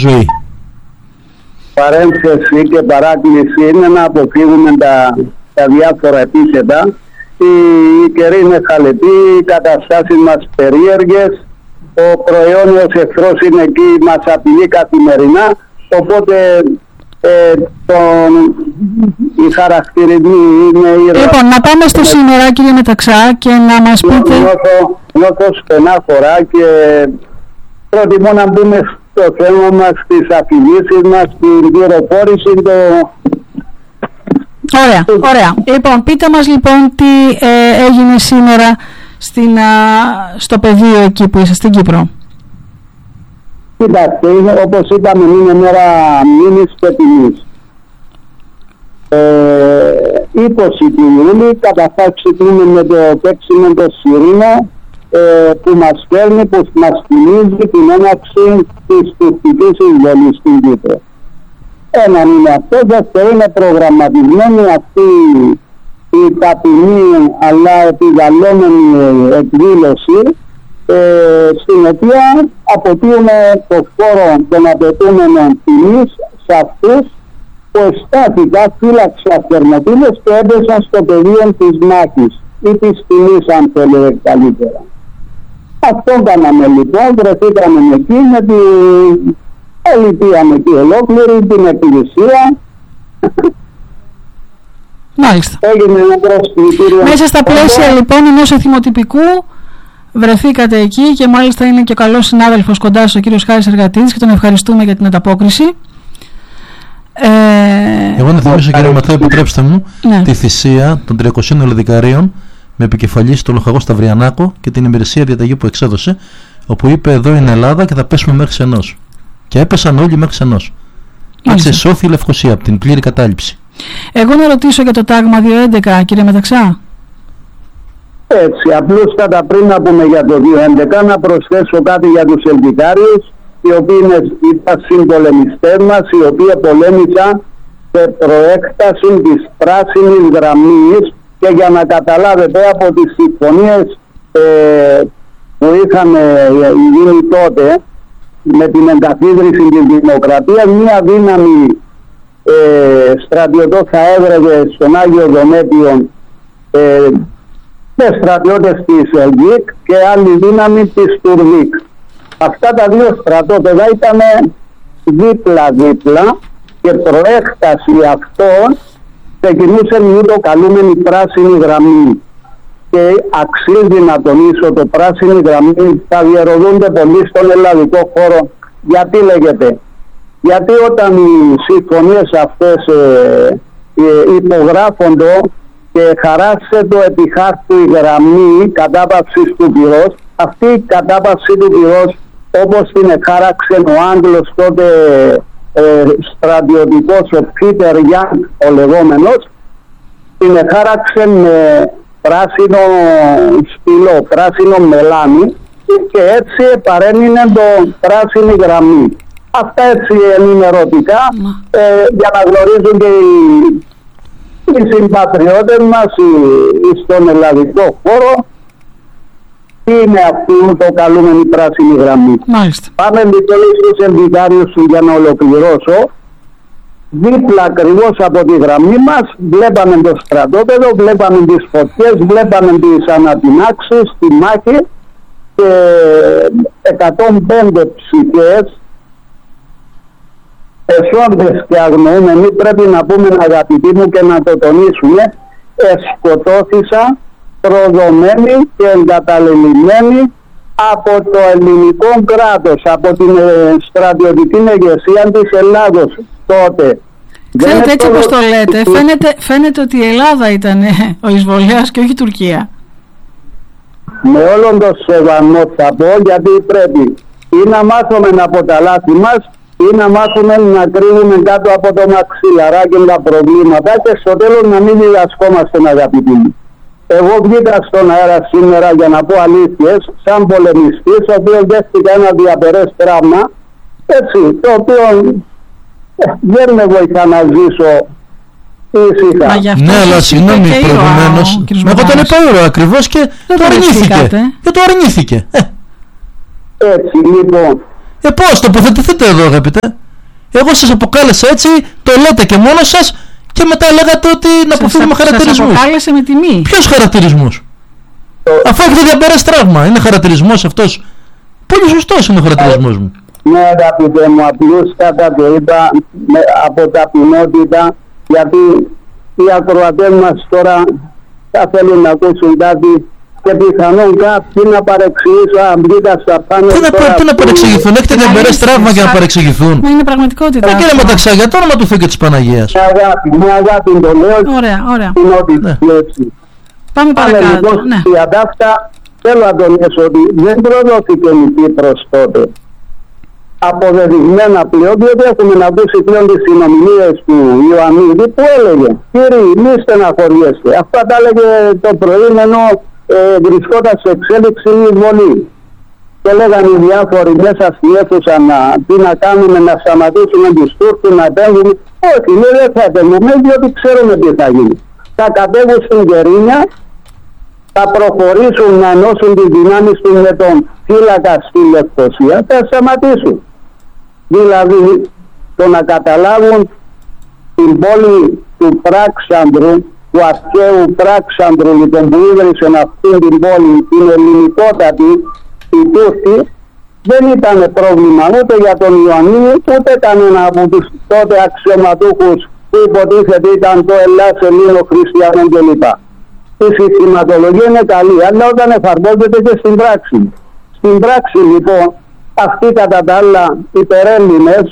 ζωή. Παρένθεση και παράκληση είναι να αποφύγουμε τα διάφορα επίθετα. Η καιρή είναι χαλεπή, οι καταστάσεις μας περίεργες, ο προαιώνιος εχθρός είναι εκεί, μας απειλεί καθημερινά, οπότε οι χαρακτηρισμοί είναι... Λοιπόν, να πάμε στο σήμερα, κύριε Μεταξά, και να μας πείτε... Νιώθω στενάχωρα και προτιμώ να μπούμε στο θέμα μας, στις αφηγήσεις μας, στην πληροφόρηση, Ωραία. Λοιπόν, πείτε μας λοιπόν τι έγινε σήμερα στο πεδίο εκεί που είστε, στην Κύπρο. Κοιτάξτε, όπως είπαμε, είναι μέρα μνήμης και τιμής. 20 του Ιούλη καταφάξουμε με το παίξιμο το Σιρήνο που μας φέρνει, που μας θυμίζει την έναρξη της τουρκικής εισβολής στην Κύπρο. Έναν είναι αυτό, δεύτερο είναι προγραμματισμένη αυτή η ταπεινή αλλά επιγαλλόμενη εκδήλωση στην οποία αποτείουμε το φόρο των απαιτούμενων τιμής σε αυτούς που αισθάθηκα φύλαξα θερμοτήλες και έπεσαν στο πεδίο της μάχης ή της τιμής, αν θέλετε καλύτερα. Αυτό κάναμε λοιπόν, βρεθήκαμε εκεί με την ελπίαμε εκεί ολόκληρη, την εκκλησία. Μάλιστα. Έγινε ένα προσκλητήριο. Μέσα στα πλαίσια λοιπόν ενός εθιμοτυπικού βρεθήκατε εκεί και μάλιστα είναι και ο καλός συνάδελφος κοντά σας ο κύριος Χάρης Εργατίδης και τον ευχαριστούμε για την ανταπόκριση. Εγώ να θυμίσω, κύριε Ματθαίο, επιτρέψτε μου, τη θυσία των 300 Ελδικαρίων με επικεφαλή στο Λοχαγό Σταυριανάκο και την ημερησία διαταγή που εξέδωσε, όπου είπε εδώ είναι Ελλάδα και θα πέσουμε μέχρι Σενός. Και έπεσαν όλοι μέχρι Σενός. Έτσι σώθη η Λευκοσία από την πλήρη κατάληψη. Εγώ να ρωτήσω για το τάγμα 211, κύριε Μεταξά. Έτσι, απλούστατα πριν να πούμε για το 211, να προσθέσω κάτι για τους Ελδικάριους, οι οποίοι είναι οι συμπολεμιστές μας, οι οποίοι πολέμησαν σε προέκταση της πράσινης γραμμής, και για να καταλάβετε από τις συμφωνίες που είχαν γίνει τότε με την εγκαθίδρυση της δημοκρατίας, μία δύναμη στρατιωτών θα έβρεγε στον Άγιο Δομέτιο με στρατιώτες της ΕΛΓΙΚ και άλλη δύναμη της Τουρδίκ. Αυτά τα δύο στρατόπεδα ήταν δίπλα-δίπλα και προέκταση αυτών ξεκινούσε με το καλούμενη πράσινη γραμμή. Και αξίζει να τονίσω, το πράσινη γραμμή θα διαρωτούνται πολύ στον ελλαδικό χώρο. Γιατί λέγεται? Γιατί όταν οι συμφωνίες αυτές υπογράφονται και χαράσε το επιχάρτου η γραμμή κατάπαυσης του πυρός, αυτή η κατάπαυση του πυρός, όπως την χάραξε ο Άγγλος τότε στρατιωτικός, ο Πίτερ Γιάνγκ ο λεγόμενος, την χάραξε με πράσινο στυλό, πράσινο μελάνι, και έτσι παρέμεινε το πράσινη γραμμή. Αυτά έτσι ενημερωτικά για να γνωρίζουν και οι συμπατριώτες μας στον ελλαδικό χώρο τι είναι αυτή το καλούμενη πράσινη γραμμή. Μάλιστα. Πάμε λοιπόν στους Ελδικάριους για να ολοκληρώσω. Δίπλα ακριβώς από τη γραμμή μας βλέπαμε το στρατόπεδο, βλέπαμε τις φωτιές, βλέπαμε τις ανατινάξεις, τη μάχη, και 105 ψυχές εσόντες και αγνοούμενοι, πρέπει να πούμε αγαπητοί μου και να το τονίσουμε, σκοτώθησαν προδομένοι και εγκαταλελειμμένοι από το ελληνικό κράτος, από την στρατιωτική ηγεσία της Ελλάδος τότε. Ξέρετε, έτσι όπως το λέτε, φαίνεται ότι η Ελλάδα ήταν ο εισβολέας και όχι η Τουρκία. Με όλον το σεβασμό θα πω, γιατί πρέπει ή να μάθουμε από τα λάθη μας ή να μάθουμε να κρύβουμε κάτω από το μαξιλαράκι τα προβλήματα και στο τέλος να μην διδασκόμαστε, αγαπητοί μου. Εγώ βγήκα στον αέρα σήμερα για να πω αλήθειες, σαν πολεμιστής, ο οποίος δέχτηκα ένα διαπερές τραύμα, έτσι, το οποίο δεν με βοηθά να ζήσω ήσυχα. Ναι, αλλά συγγνώμη, προηγουμένως, εγώ τον είπα όρο ακριβώς και το αρνήθηκε. Και το αρνήθηκε. Έτσι, λοιπόν, Πώς, τοποθετηθείτε εδώ, αγαπητέ. Εγώ σας αποκάλεσα έτσι, το λέτε και μόνο σας, και μετά λέγατε ότι να αποφύγουμε χαρακτηρισμούς. Σας αποκάλεσε με τιμή. Ποιους χαρακτηρισμούς? Αφού έχετε διαπέρας τραύμα, είναι χαρακτηρισμός αυτός? Πολύ σωστός είναι ο χαρακτηρισμός μου. Ναι, αγαπητέ μου, απλούστατα το είπα από ταπεινότητα, γιατί οι ακροατές μας τώρα θα θέλουν να ακούσουν κάτι και πιθανόν κάποιοι να παρεξηγήσουν, αν μπήκα στα πάνω. Τι να παρεξηγηθούν, έχετε διαπέρας τραύμα για να παρεξηγηθούν? Μα είναι πραγματικότητα. Κύριε Μεταξά, για το όνομα του Θεού και της Παναγίας. Μια αγάπη το λέω. Ωραία. Ναι. Πάμε παρακάτω. Λοιπόν, η αντάφτα θέλω να τονίσω ότι δεν προδόθηκε η Κύπρος τότε. Αποδεδειγμένα πλέον, διότι έχουμε να ακούσει πλέον τις συνομιλίες του Ιωαννίδη που έλεγε «Κύριοι, μη στεναχωριέστε». Αυτά τα έλεγε το πρωί, ενώ βρισκόταν σε εξέλιξη η εισβολή. Και λέγανε οι διάφοροι μέσα στην αίθουσα τι να κάνουμε, να σταματήσουμε τους Τούρκους, να επέμβουμε. Όχι, λέει, δεν θα επέμβουμε, διότι ξέρουμε τι θα γίνει. Θα κατέβουν στην Κερίνια, θα προχωρήσουν να ενώσουν τις δυνάμεις του με τον φύλακα στη Λευκοσία, θα σταματήσουν. Δηλαδή το να καταλάβουν την πόλη του Πράξανδρου, του αρχαίου Πράξανδρου, λοιπόν, που ίδρυσε αυτή την πόλη, την ελληνικότατη, η Τούρκη, δεν ήταν πρόβλημα ούτε για τον Ιωαννίδη, ούτε κανένα από τους τότε αξιωματούχους που υποτίθεται ήταν το Ελλάς Ελλήνο Χριστιανό κλπ. Η συστηματολογία είναι καλή, αλλά όταν εφαρμόζεται και στην πράξη. Στην πράξη λοιπόν, αυτοί κατά τα άλλα υπερέλληνες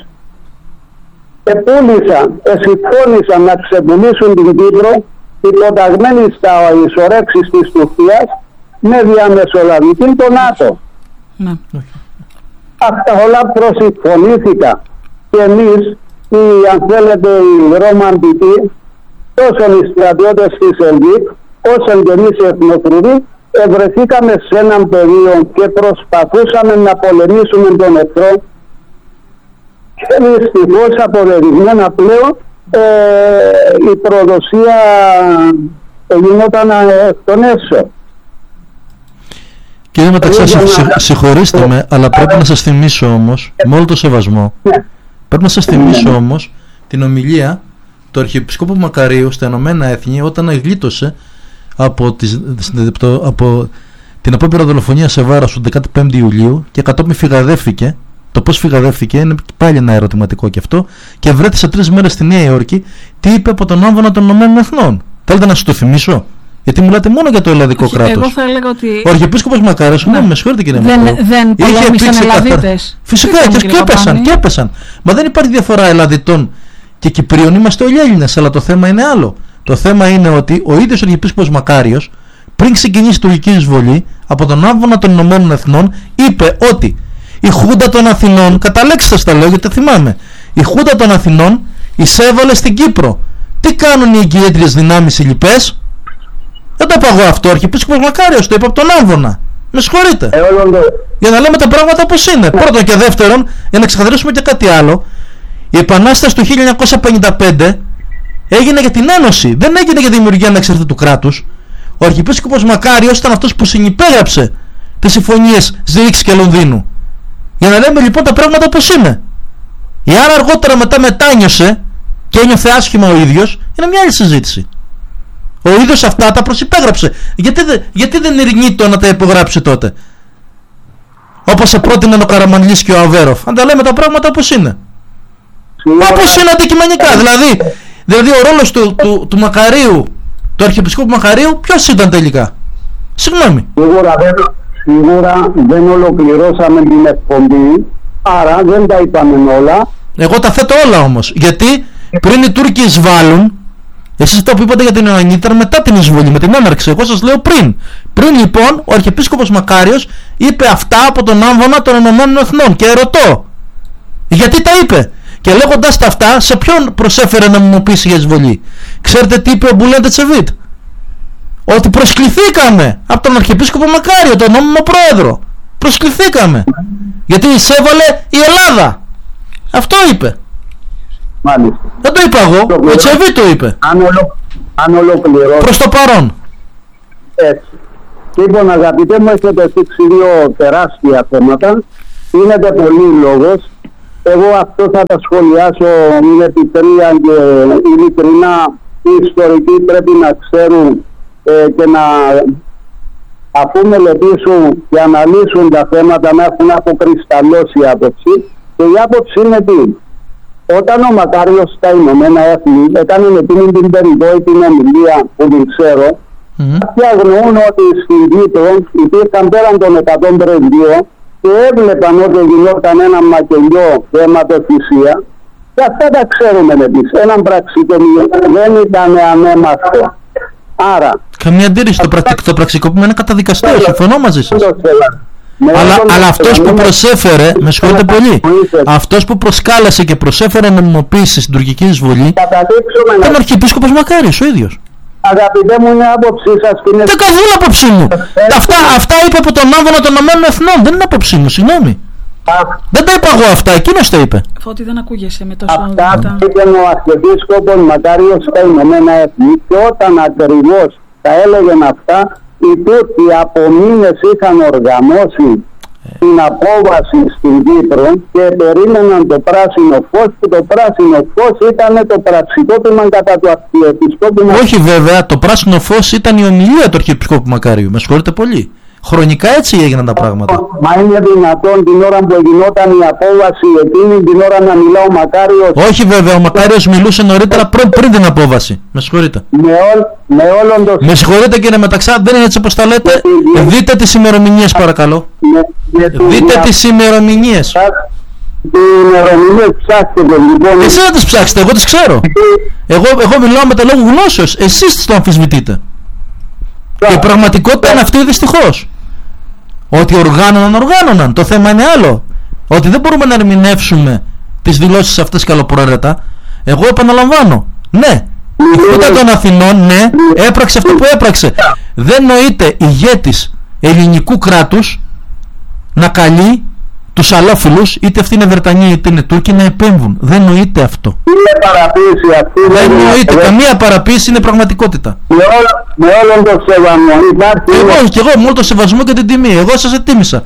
συμφώνησαν να ξεπουλήσουν την Κύπρο, υποταγμένοι στα εισορρέξεις της Τουρκίας, με διαμεσολαβητή το ΝΑΤΟ. Ναι. Αυτά όλα προσυμφωνήθηκαν και εμείς, αν θέλετε, οι ρομαντικοί, τόσο οι στρατιώτες της ΕΛΒΙΚ, όσο και εμείς οι εθνοκριτοί, βρεθήκαμε σε έναν πεδίο και προσπαθούσαμε να πολεμήσουμε τον εχθρό, και δυστυχώς αποδεδειγμένα πλέον η προδοσία γινόταν εκ των έσω. Κύριε Μεταξά, συγχωρήστε με, αλλά πρέπει να σας θυμίσω όμως, με όλο το σεβασμό, πρέπει να σας θυμίσω όμως την του Αρχιεπισκόπου Μακαρίου στα Ηνωμένα Έθνη, όταν γλίτωσε από την απόπειρα δολοφονία σε βάρος του 15 Ιουλίου και κατόπιν φυγαδεύτηκε. Το πώς φυγαδεύτηκε είναι πάλι ένα ερωτηματικό και αυτό, και βρέθησε 3 μέρες στη Νέα Υόρκη. Τι είπε από τον άμβονα των Ηνωμένων Εθνών? Θέλετε να σας το θυμίσω? Γιατί μιλάτε μόνο για το ελλαδικό κράτος. Εγώ θα έλεγα ότι ο Αρχιεπίσκοπος Μακάριος, ναι, με συγχωρείτε κύριε Μακάριο, δεν πολέμησαν Ελλαδίτες. Φυσικά και έπεσαν. Μα δεν υπάρχει διαφορά Ελλαδιτών και Κυπρίων, είμαστε όλοι Έλληνες, αλλά το θέμα είναι άλλο. Το θέμα είναι ότι ο ίδιος ο Αρχιεπίσκοπος Μακάριος, πριν ξεκινήσει η τουρκική εισβολή, από τον άμβονα των Ηνωμένων Εθνών είπε ότι η Χούντα των Αθηνών, κατά λέξη σας τα λέω γιατί τα θυμάμαι, η Χούντα των Αθηνών εισέβαλε στην Κύπρο. Τι κάνουν οι εγκυέτριες δυνάμεις οι λοιπές? Δεν το είπα εγώ αυτό, ο Αρχιεπίσκοπος Μακάριος το είπε από τον άμβονα. Με συγχωρείτε. Για να λέμε τα πράγματα όπως είναι. Πρώτον και δεύτερον, για να ξεκαθαρίσουμε και κάτι άλλο, η Επανάσταση του 1955 έγινε για την Ένωση, δεν έγινε για τη δημιουργία ανεξαρτήτου κράτους. Ο Αρχιεπίσκοπος Μακάριος ήταν αυτός που συνυπέγραψε τις συμφωνίες Ζηρίξης και Λονδίνου. Για να λέμε λοιπόν τα πράγματα όπως είναι. Εάν αργότερα μετά μετάνιωσε και ένιωθε άσχημα ο ίδιος, είναι μια άλλη συζήτηση. Ο ίδιος αυτά τα προσυπέγραψε. Γιατί δεν ειρηνείται να τα υπογράψει τότε? Όπως σε πρότειναν ο Καραμανλής και ο Αβέροφ. Αν τα λέμε τα πράγματα όπως είναι. Όπως είναι αντικειμενικά. Δηλαδή ο ρόλος του Μακαρίου, του Αρχιεπισκόπου Μακαρίου, ποιος ήταν τελικά? Συγγνώμη. Σίγουρα δεν ολοκληρώσαμε την εκπομπή, άρα δεν τα είπαμε όλα. Εγώ τα θέτω όλα όμως. Γιατί πριν οι Τούρκοι εισβάλλουν, εσείς το που είπατε για την Ιωαννίδη ήταν μετά την εισβολή, με την έναρξη. Εγώ σας λέω πριν. Πριν λοιπόν ο Αρχιεπίσκοπος Μακάριος είπε αυτά από τον άμβονα των Ηνωμένων Εθνών. Και ρωτώ, γιατί τα είπε? Και λέγοντας τα αυτά, σε ποιον προσέφερε να νομιμοποιήσει για εισβολή? Ξέρετε τι είπε ο Μπουλέντε Τσεβίτ? Ότι προσκληθήκαμε από τον Αρχιεπίσκοπο Μακάριο, τον νόμιμο πρόεδρο. Προσκληθήκαμε. Γιατί εισέβαλε η Ελλάδα. Αυτό είπε. Μάλιστα. Δεν το είπα εγώ, ο Τσεβίτ το είπε. Αν ολοκληρώσω. Προς το παρόν. Έτσι. Λοιπόν, αγαπητέ μου, έχετε θίξει 2 τεράστια θέματα. γίνεται πολύ λόγος. Εγώ αυτό θα τα σχολιάσω με τη τρία και ειλικρινά οι ιστορικοί πρέπει να ξέρουν και να, αφού μελετήσουν και αναλύσουν τα θέματα, να έχουν αποκρισταλώσει η άποψη. Και η άποψη είναι τι? Όταν ο Μακάριος στα Ηνωμένα Έθνη έκανε εκείνη την περιβόητη ομιλία που την ξέρω, κάποιοι αγνοούν ότι στην Κύπρο υπήρχαν πέραν των 100 πρεσβείων και έβλεπαν ότι γινόταν ένα μακελιό και αιματοθυσία, και αυτά τα ξέρουμε εμείς. Έναν πραξικόπημα δεν ήταν ανέμαστο. Άρα, καμία αντίρρηση. Το πραξικόπημα είναι καταδικαστέο. Συμφωνώ μαζί σας. Αλλά αυτός που προσέφερε, με συγχωρείτε πολύ, αυτός που προσκάλεσε και προσέφερε νομιμοποίηση στην τουρκική εισβολή ήταν ο Αρχιεπίσκοπος Μακάριος ο ίδιος. Αγαπητέ μου, είναι άποψή σας. Δεν καθόλου άποψή μου. Αυτά είπε από τον Άμβονα των Ηνωμένων Εθνών. Δεν είναι άποψή μου, συγγνώμη. Δεν τα είπα εγώ αυτά, εκείνος τα είπε. Φώτη, δεν ακούγεσαι με τόσο αυτά είπε ο Αρχιεπίσκοπος Μακάριος στα Ηνωμένα Έθνη, και όταν ακριβώς τα έλεγαν αυτά, οι Τούρκοι από μήνες είχαν οργανώσει την απόβαση στην Κύπρο και περίμεναν το πράσινο φως, και το πράσινο φως ήταν το πραξικόπημα κατά του Αρχιεπισκόπου. Όχι βέβαια, το πράσινο φως ήταν η ομιλία του Αρχιεπισκόπου Μακάριου. Με συγχωρείτε πολύ. Χρονικά έτσι έγιναν τα πράγματα. Μα είναι δυνατόν την ώρα που γινόταν η απόβαση, εκείνη την ώρα να μιλά ο Μακάριος? Όχι βέβαια, ο Μακάριος μιλούσε νωρίτερα πριν την απόβαση. Με συγχωρείτε. Με συγχωρείτε κύριε Μεταξά, δεν είναι έτσι όπως τα λέτε. Δείτε τις ημερομηνίες παρακαλώ. Δείτε τις ημερομηνίες. Εσείς να τις ψάξετε, εγώ τις ξέρω. Εγώ μιλάω με τα λόγου γνώσεως. Εσείς τις το αμφισβητείτε. Και η πραγματικότητα είναι αυτή, δυστυχώς. Ότι οργάνωναν. Το θέμα είναι άλλο. Ότι δεν μπορούμε να ερμηνεύσουμε τις δηλώσεις αυτές καλοπροαίρετα. Εγώ επαναλαμβάνω. Ναι, η Χούντα των Αθηνών, ναι, έπραξε αυτό που έπραξε. Δεν νοείται ηγέτης ελληνικού κράτους να καλεί τους αλόφιλους, είτε αυτοί είναι Βρετανοί είτε είναι Τούρκοι, να επέμβουν. Δεν νοείται αυτό. Είναι παραποίηση αυτή. Δεν νοείται. Καμία παραποίηση, είναι πραγματικότητα. Με όλον το σεβασμό υπάρχει. Και εγώ με όλο το σεβασμό και την τιμή. Εγώ σας ετίμησα.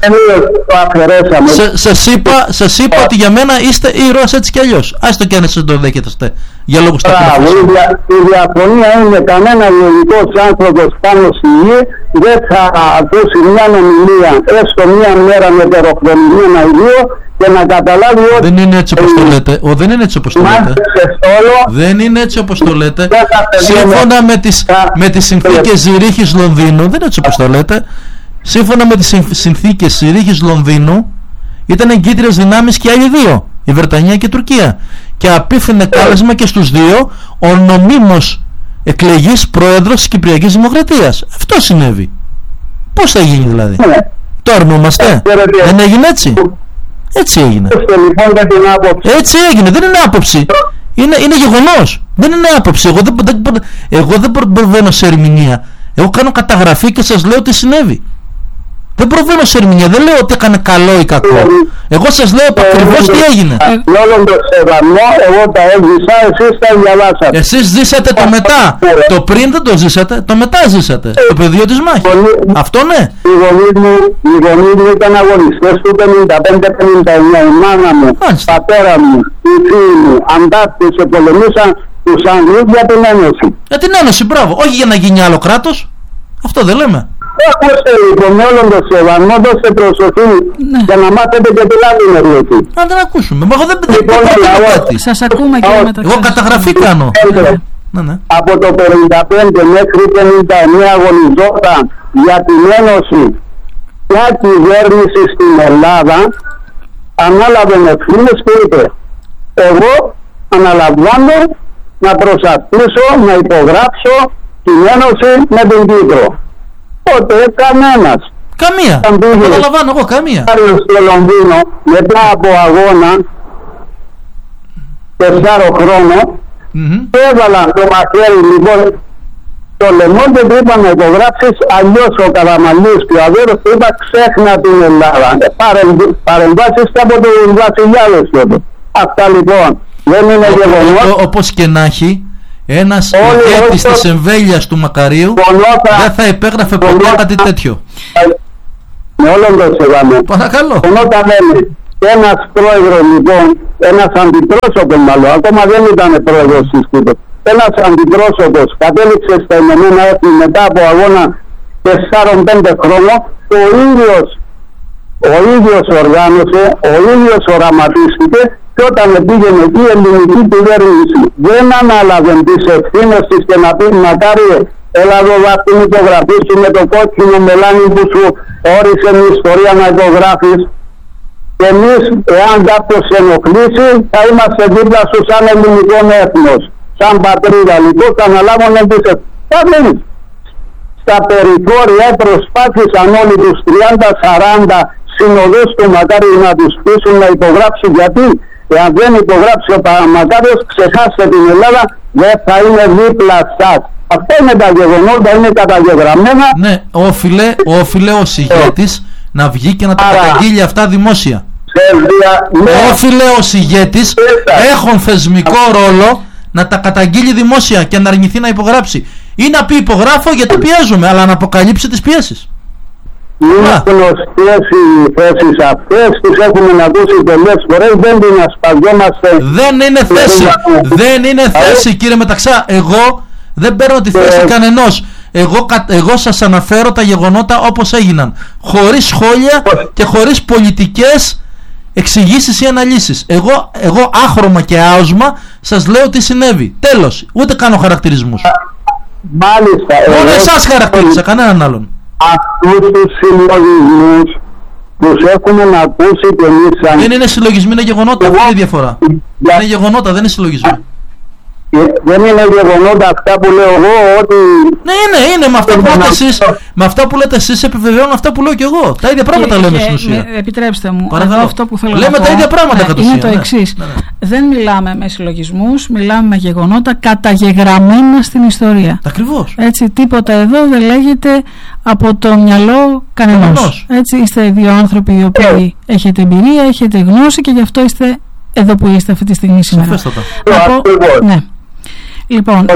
Σας είπα ότι για μένα είστε ήρωας έτσι κι αλλιώς. Άστο κι αν εσείς το δέχεστε για λόγους τεχνικούς. Η διαφωνία είναι κανένα βιολογικός άνθρωπος πάνω στη γη δεν θα ακούσει μια ομιλία έστω μια μέρα με τεροχρονική αηδείο και να καταλάβει ότι δεν είναι έτσι όπως το λέτε. Δεν είναι έτσι όπως το λέτε. Δεν είναι έτσι όπως το λέτε. Σύμφωνα με τις συνθήκες Ζηρίχης Λονδίνου, δεν είναι έτσι όπως το λέτε. Σύμφωνα με τις συνθήκες Ζηρίχης Λονδίνου ήταν εγκύτριες δυνάμεις και άλλοι δύο, η Βρετανία και η Τουρκία. Και απίφθινε κάλεσμα και στους δύο ο νομίμως εκλεγής πρόεδρος της Κυπριακής Δημοκρατίας. Αυτό συνέβη. Πώς θα γίνει δηλαδή? Το αρνούμαστε? Δεν έγινε έτσι? Έτσι έγινε. Έτσι έγινε. Δεν είναι άποψη. Είναι γεγονός. Δεν είναι άποψη. Εγώ δεν προβαίνω σε ερμηνεία. Εγώ κάνω καταγραφή και σας λέω τι συνέβη. Δεν προβαίνω σε ερμηνεία. Δεν λέω ότι έκανε καλό ή κακό. Εγώ σας λέω ακριβώς τι έγινε. Λόγω το σεβασμό, εγώ τα έζησα, εσείς τα διαβάσατε. Εσείς ζήσατε το μετά. Το πριν δεν το ζήσατε, το μετά ζήσατε. Το πεδίο της μάχης. Αυτό ναι. Οι γονείς μου ήταν αγωνιστές του 55-59. Η μάνα μου, πατέρα μου, οι φίλοι μου, αντάρτησε, πολεμήσαν τους Αγγλούς για την Ένωση. Για την Ένωση, μπράβο. Όχι για να γίνει άλλο κράτος. Αυτό δεν λέμε. Ακούστε λοιπόν με όλον το σεβασμό, δώστε προσοχή για να μάθετε και την άλλη μερική. Να την ακούσουμε. Μα εγώ δεν πετύχω κάτι. Σας ακούμε κύριε Μεταξά. Εγώ καταγραφή κάνω. Από το 55 μέχρι 59 αγωνιζόταν για την Ένωση. Ποια κυβέρνηση στην Ελλάδα ανάλαβε ευθύνες και είπε εγώ αναλαμβάνω να προσαρτήσω, να υπογράψω την Ένωση με την Κύπρο. Τότε κανένας. Καμία. Καταλαβαίνω εγώ, καμία. Στο Λονδίνο μετά από αγώνα 4 χρόνων έβαλαν το μαχαίρι λοιπόν το λαιμό και του είπαν να υπογράψεις, αλλιώς ο Καραμανλής και ο Αβέρος του είπα ξέχνα την Ελλάδα. Παρεμβάσεις και από τους βασιλιάδες τότε. Αυτά λοιπόν δεν είναι γεγονός. Όπως και να έχει, ένας ηγέτης της εμβέλειας του Μακαρίου δεν θα υπέγραφε ποτέ κάτι τέτοιο. με όλον το σεβασμό. Παρακαλώ. Όταν λένε ένας πρόεδρος, λοιπόν, ένας αντιπρόσωπος μάλλον, ακόμα δεν ήταν πρόεδρος της Κύπρου, ένας αντιπρόσωπος κατέληξε στα Ηνωμένα Έθνη μετά από αγώνα 4-5 χρόνων, ο ίδιος οργάνωσε, ο ίδιος οραματίστηκε, και όταν πήγαινε εκεί η ελληνική κυβέρνηση δεν ανάλαβε τις ευθύνες της και να πει μακάρι έλα εδώ βάφτην υπογραφήσει με το κόκκινο μελάνι που σου όρισε την ιστορία να υπογράφεις, και εμείς εάν κάποιος ενοχλήσει θα είμαστε δίπλα σου σαν ελληνικό έθνος, σαν πατρίδα. Λοιπόν θα αναλάβουν τις ευθύνες. Στα περιθώρια προσπάθησαν όλοι τους 30-40 συνοδούς του Μακάριου να τους πείσουν να υπογράψουν, γιατί εάν δεν υπογράψει ο Μακάριος, ξεχάστε την Ελλάδα, δεν θα είναι δίπλα σας. Αυτά είναι τα γεγονότα, είναι καταγεγραμμένα. Ναι, όφιλε ο συγγέτης να βγει και να τα καταγγείλει αυτά δημόσια. Όφιλε ο συγγέτης, έχουν θεσμικό ρόλο, να τα καταγγείλει δημόσια και να αρνηθεί να υπογράψει. Ή να πει υπογράφω γιατί πιέζουμε, αλλά να αποκαλύψει τις πιέσεις. Είναι γνωστές οι θέσεις αυτές, τις έχουμε ακούσει πολλές φορές, δεν την ασπαζόμαστε. Δεν είναι θέση κύριε Μεταξά. Εγώ δεν παίρνω τη θέση κανενός. Εγώ σας αναφέρω τα γεγονότα όπως έγιναν, χωρίς σχόλια και χωρίς πολιτικές εξηγήσεις ή αναλύσεις. Εγώ άχρωμα και άοσμα σας λέω τι συνέβη. Τέλος. Ούτε κάνω χαρακτηρισμούς. Μάλιστα. Μόνο εσάς χαρακτήρισα, κανέναν άλλον. Αυτούς τους συλλογισμούς τους έχουμε να ακούσει και εμείς. Δεν είναι συλλογισμοί, είναι γεγονότα. Αυτή είναι η διαφορά. Είναι γεγονότα, δεν είναι συλλογισμοί. Δεν είναι γεγονότα αυτά που λέω εγώ, ότι... Ναι, είναι με αυτά που λέτε εσείς. Με αυτά που λέτε εσείς επιβεβαιώνω αυτά που λέω και εγώ. Τα ίδια πράγματα λέμε στην ουσία. Επιτρέψτε μου, εδώ αυτό που θέλω λέμε να πω, τα ίδια πράγματα κατ' ουσία. Είναι το εξής. Δεν μιλάμε με συλλογισμούς, μιλάμε με γεγονότα καταγεγραμμένα στην ιστορία. Ακριβώς. Έτσι, τίποτα εδώ δεν λέγεται από το μυαλό κανενός. Έτσι, είστε δύο άνθρωποι οι οποίοι έχετε εμπειρία, έχετε γνώση και γι' αυτό είστε εδώ που είστε αυτή τη στιγμή σήμερα. Ναι. Λοιπόν,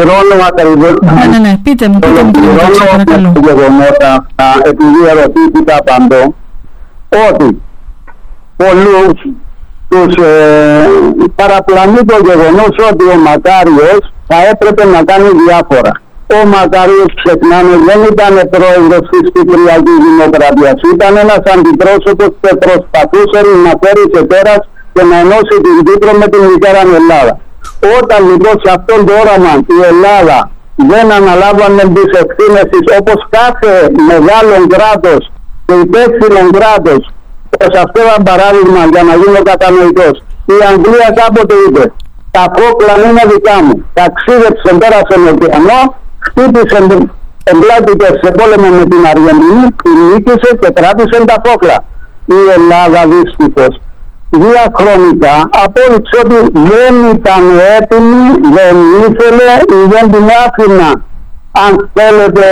ναι, πείτε μου παρακαλώ. Γεγονότα, επειδή ερωτήθηκα απαντώ ότι πολλούς τους παραπλανεί το γεγονός ότι ο Μακάριος θα έπρεπε να κάνει διάφορα. Ο Μακάριος, ξεχνάμε, δεν ήταν πρόεδρος της Κυπριακής Δημοκρατίας. Ήταν ένας αντιπρόσωπος που προσπαθούσε να φέρει σε πέρας και να ενώσει την Κύπρο με την μητέρα Ελλάδα. Όταν λοιπόν σε αυτόν το όραμα η Ελλάδα δεν αναλάβανε τις ευθύνες της, όπως κάθε μεγάλο κράτος και υπεύθυνο κράτος, προς αυτό ένα παράδειγμα για να γίνω κατανοητός, η Αγγλία κάποτε είπε τα φόκλα είναι δικά μου, ταξίδεψε, πέρασε με ωκεανό, χτύπησε, εμπλάκηκε σε πόλεμο με την Αργεντινή, την νίκησε και κράτησε τα φόκλα. Η Ελλάδα δυστυχώς διαχρονικά απόδειξε ότι δεν ήταν έτοιμη, δεν ήθελε ή δεν την άφηνα, αν θέλετε,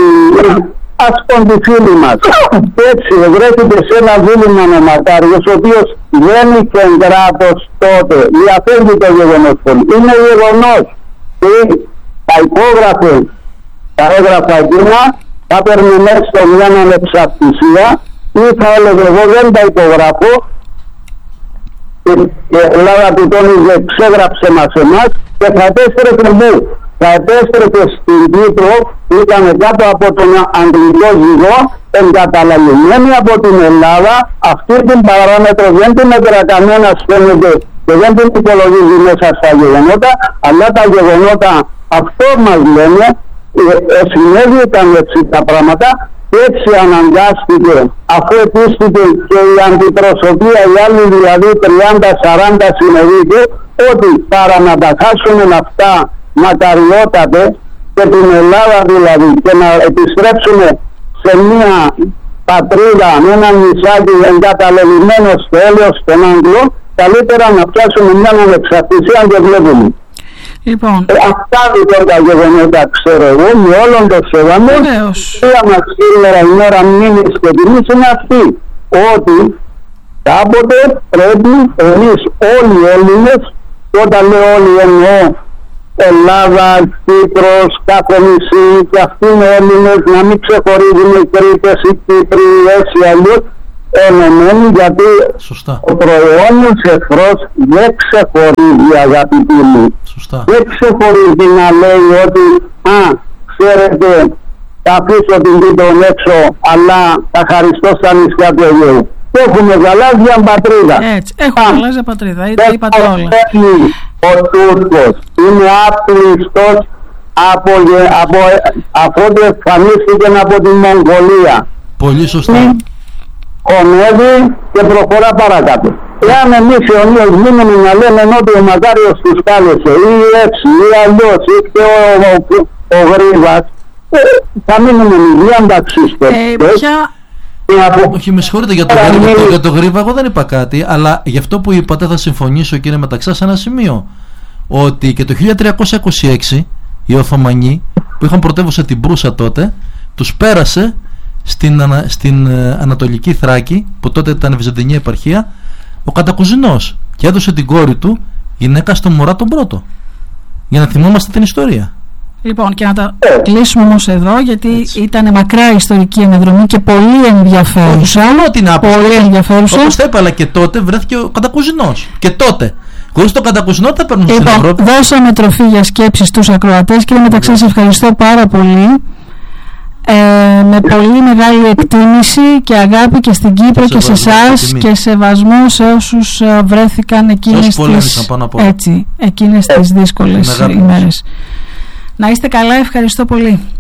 ας πω τη φίλη μας. Έτσι βρέθηκε σε ένα δίλημμα ο Μακάριος, ο οποίος δεν είχε κράτος τότε. Διαφεύγει το γεγονός πολύ. Είναι γεγονός ότι τα υπόγραφε, τα έγραφα εκείνα, θα παίρνει μέσα στο μια ανεξαρτησία ή θα έλεγε εγώ δεν τα υπογράφω. Η Ελλάδα του τόνιζε ξέγραψε μας εμάς και θα επέστρεφε μου. Θα επέστρεφε στην Κύπρο, ήταν κάτω από τον αγγλικό ζυγό, εγκαταλαγημένη από την Ελλάδα. Αυτή την παράμετρο δεν την έπαιρε κανένας, φαίνεται, και δεν την υπολογίζει μέσα στα γεγονότα, αλλά τα γεγονότα αυτό μας λένε, συνέβηκαν έτσι τα πράγματα. Και έτσι αναγκάστηκε, αφού επίστηκε και η αντιπροσωπεία, οι άλλοι δηλαδή 30-40 συνεδρίκες, ότι παρά να τα χάσουν αυτά μακαριότατε και την Ελλάδα δηλαδή και να επιστρέψουμε σε μια πατρίδα με ένα νησάκι εγκαταλελειμμένο στο έλεος των Άγγλων, καλύτερα να πιάσουμε μια ανεξαρτησία και βλέπουμε. Λοιπόν. Αυτά λοιπόν τα γεγονότα ξέρω εγώ με όλον το σεβασμό. Η μας σήμερα η μέρα μήνες και τιμής είναι αυτή, ότι κάποτε πρέπει εμείς όλοι οι Έλληνες, και όταν λέω όλοι εννοώ Ελλάδα, Κύπρος, κάθε νησί και αυτοί είναι Έλληνες, να μην ξεχωρίζουν οι Κρήτες, οι Κύπροι, έτσι αλλιώς ενωμένοι, γιατί ο προαιώνιος εχθρός δεν ξεχωρίζει, αγαπητοί μου. Δεν ξεχωρίζει να λέει ότι ξέρετε, θα αφήσω την Κύπρο έξω, αλλά θα χαριστώ στα νησιά του Αιγαίου. Έχουμε γαλάζια πατρίδα. Έτσι, έχουμε γαλάζια πατρίδα. Είπατε όλα. Ο Τούρκος είναι άπλιστος αφού εμφανίστηκε από τη Μογγολία. Πολύ σωστά. Χωνεύει και προχωρά παρακάτω. Εάν εμείς οι Ιωνίος μείνουμε να λέμε ότι ο Μακάριος τους κάλεσε ή έτσι ή αλλιώς ή και ο Γρήβας, θα μείνουμε ανταξίστες. Όχι, με συγχωρείτε για το Γρήβα, εγώ δεν είπα κάτι, αλλά γι' αυτό που είπατε θα συμφωνήσω, κύριε Μεταξά, σε ένα σημείο. Ότι και το 1326 οι Οθωμανοί που είχαν πρωτεύουσα την Προύσα τότε, τους πέρασε στην Ανατολική Θράκη, που τότε ήταν Βυζαντινή επαρχία, ο Κατακουζινός και έδωσε την κόρη του γυναίκα στον Μουράτ τον Πρώτο, για να θυμόμαστε την ιστορία. Λοιπόν, και να τα κλείσουμε όμως εδώ, γιατί ήταν μακρά ιστορική αναδρομή και πολύ ενδιαφέρουσα. Πολύ ενδιαφέρουσα. Όπως θα είπα, αλλά και τότε βρέθηκε ο Κατακουζινός. Και τότε. Χωρίς τον Κατακουζινό δεν θα παίρνουν στην Ευρώπη. Δώσαμε τροφή για σκέψεις στους ακροατές. Κύριε Μεταξά, σας ευχαριστώ πάρα πολύ. Με πολύ μεγάλη εκτίμηση και αγάπη και στην Κύπρο και σε εσάς, και σεβασμό σε όσους βρέθηκαν εκείνες τις δύσκολες ημέρες. Να είστε καλά, ευχαριστώ πολύ.